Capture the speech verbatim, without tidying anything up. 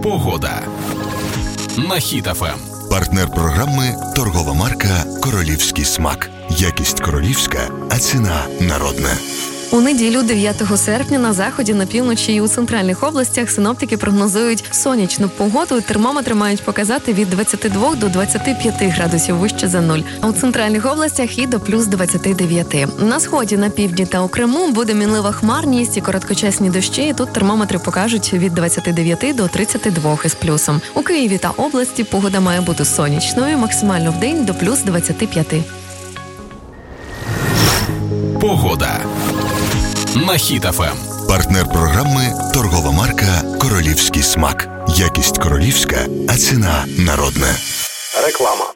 Погода на Хіт еф ем. Партнер програми – торгова марка «Королівський смак». Якість королівська, а ціна народна. У неділю, дев'ятого серпня, на заході, на півночі і у центральних областях синоптики прогнозують сонячну погоду. Термометри мають показати від двадцяти двох до двадцяти п'яти градусів вище за нуль. А у центральних областях і до плюс двадцяти дев'яти. На сході, на півдні та у Криму буде мінлива хмарність і короткочасні дощі. Тут термометри покажуть від двадцяти дев'яти до тридцяти двох із плюсом. У Києві та області погода має бути сонячною, максимально в день до плюс двадцяти п'яти. Погода на Хіт еф ем. Партнер програми – торгова марка «Королівський смак». Якість королівська, а ціна народна. Реклама.